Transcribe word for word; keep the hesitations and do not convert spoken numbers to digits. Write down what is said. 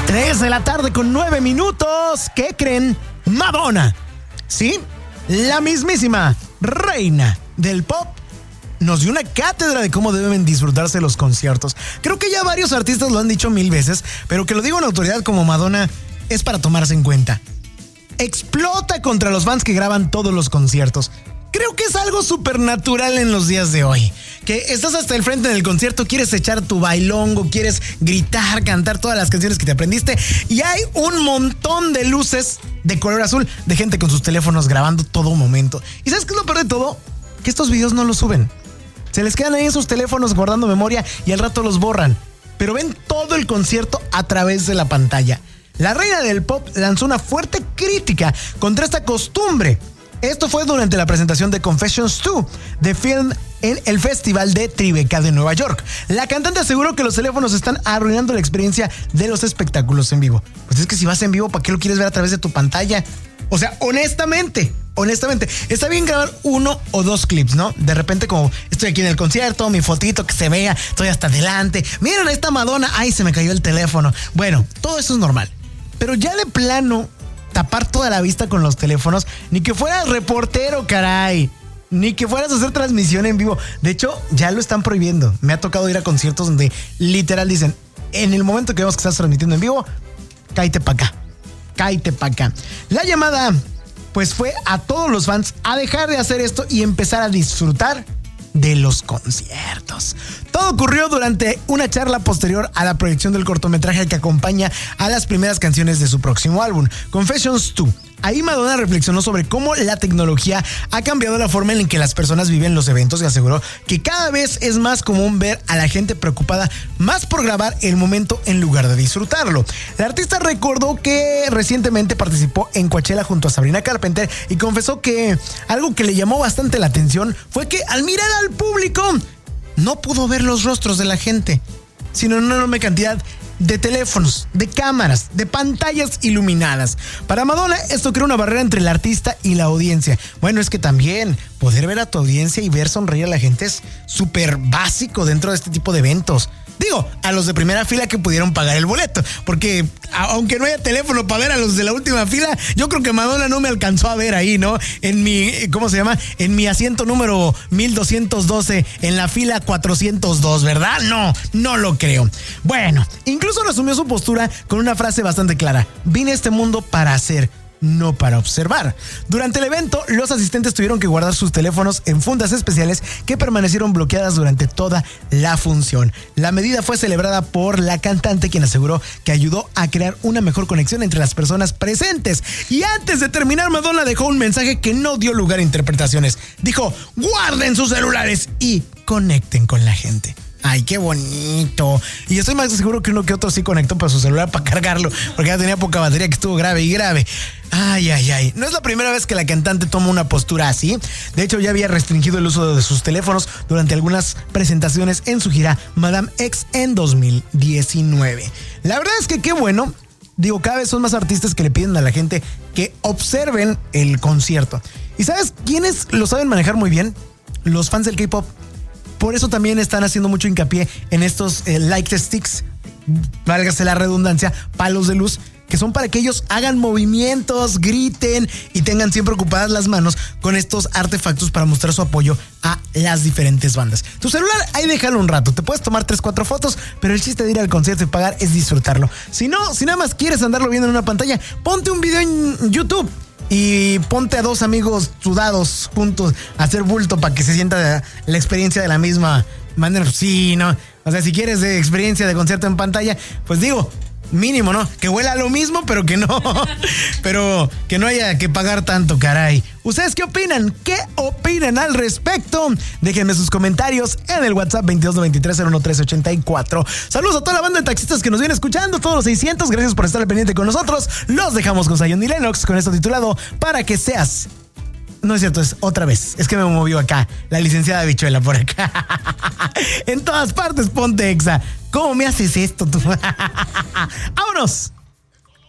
tres de la tarde con nueve minutos. ¿Qué creen? Madonna, ¿sí? La mismísima reina del pop nos dio una cátedra de cómo deben disfrutarse los conciertos. Creo que ya varios artistas lo han dicho mil veces, pero que lo diga una autoridad como Madonna es para tomarse en cuenta. Explota contra los fans que graban todos los conciertos. Creo que es algo supernatural en los días de hoy. Que estás hasta el frente del concierto, quieres echar tu bailongo, quieres gritar, cantar todas las canciones que te aprendiste y hay un montón de luces de color azul de gente con sus teléfonos grabando todo momento. ¿Y sabes qué es lo peor de todo? Que estos videos no los suben. Se les quedan ahí en sus teléfonos guardando memoria y al rato los borran. Pero ven todo el concierto a través de la pantalla. La reina del pop lanzó una fuerte crítica contra esta costumbre. Esto fue durante la presentación de Confessions dos de Film en el Festival de Tribeca de Nueva York. La cantante aseguró que los teléfonos están arruinando la experiencia de los espectáculos en vivo. Pues es que si vas en vivo, ¿para qué lo quieres ver a través de tu pantalla? O sea, honestamente, honestamente, está bien grabar uno o dos clips, ¿no? De repente como estoy aquí en el concierto, mi fotito que se vea, estoy hasta adelante. Miren a esta Madonna, ay, se me cayó el teléfono. Bueno, todo eso es normal. Pero ya de plano tapar toda la vista con los teléfonos, ni que fueras reportero, caray, ni que fueras a hacer transmisión en vivo. De hecho, ya lo están prohibiendo. Me ha tocado ir a conciertos donde literal dicen, en el momento que vemos que estás transmitiendo en vivo, cállate pa' acá, cállate pa' acá. La llamada, pues, fue a todos los fans a dejar de hacer esto y empezar a disfrutar de los conciertos. Todo ocurrió durante una charla posterior a la proyección del cortometraje que acompaña a las primeras canciones de su próximo álbum, Confessions dos. Ahí Madonna reflexionó sobre cómo la tecnología ha cambiado la forma en la que las personas viven los eventos y aseguró que cada vez es más común ver a la gente preocupada más por grabar el momento en lugar de disfrutarlo. La artista recordó que recientemente participó en Coachella junto a Sabrina Carpenter y confesó que algo que le llamó bastante la atención fue que al mirar al público no pudo ver los rostros de la gente, sino una enorme cantidad de teléfonos, de cámaras, de pantallas iluminadas. Para Madonna, esto crea una barrera entre el artista y la audiencia. Bueno, es que también poder ver a tu audiencia y ver sonreír a la gente es súper básico dentro de este tipo de eventos. Digo, a los de primera fila que pudieron pagar el boleto, porque aunque no haya teléfono para ver a los de la última fila, yo creo que Madonna no me alcanzó a ver ahí, ¿no? En mi, ¿cómo se llama? En mi asiento número mil doscientos doce, en la fila cuatrocientos dos, ¿verdad? No, no lo creo. Bueno, incluso resumió su postura con una frase bastante clara: vine a este mundo para hacer, no para observar. Durante el evento, los asistentes tuvieron que guardar sus teléfonos en fundas especiales que permanecieron bloqueadas durante toda la función. La medida fue celebrada por la cantante, quien aseguró que ayudó a crear una mejor conexión entre las personas presentes. Y antes de terminar, Madonna dejó un mensaje que no dio lugar a interpretaciones. Dijo: guarden sus celulares y conecten con la gente. Ay, qué bonito. Y estoy más seguro que uno que otro sí conectó para su celular para cargarlo, porque ya tenía poca batería, que estuvo grave y grave. Ay, ay, ay. No es la primera vez que la cantante toma una postura así. De hecho, ya había restringido el uso de sus teléfonos durante algunas presentaciones en su gira Madame X en dos mil diecinueve. La verdad es que qué bueno. Digo, cada vez son más artistas que le piden a la gente que observen el concierto. ¿Y sabes quiénes lo saben manejar muy bien? Los fans del K-pop. Por eso también están haciendo mucho hincapié en estos eh, light sticks, válgase la redundancia, palos de luz, que son para que ellos hagan movimientos, griten y tengan siempre ocupadas las manos con estos artefactos para mostrar su apoyo a las diferentes bandas. Tu celular, ahí déjalo un rato, te puedes tomar tres, cuatro fotos, pero el chiste de ir al concierto y pagar es disfrutarlo. Si no, si nada más quieres andarlo viendo en una pantalla, ponte un video en YouTube y ponte a dos amigos sudados juntos a hacer bulto para que se sienta la experiencia de la misma manera. Sí, ¿no? O sea, si quieres de experiencia de concierto en pantalla, pues digo, mínimo, ¿no? Que huela a lo mismo, pero que no, pero que no haya que pagar tanto, caray. ¿Ustedes qué opinan? ¿Qué opinan al respecto? Déjenme sus comentarios en el WhatsApp veintidós noventa y tres cero uno trece ochenta y cuatro. Saludos a toda la banda de taxistas que nos viene escuchando, todos los seiscientos. Gracias por estar al pendiente con nosotros. Los dejamos con Zion y Lennox con esto titulado Para que seas. No es cierto, es otra vez. Es que me movió acá la licenciada Bichuela por acá. En todas partes ponte Exa. ¿Cómo me haces esto tú? ¡Vámonos!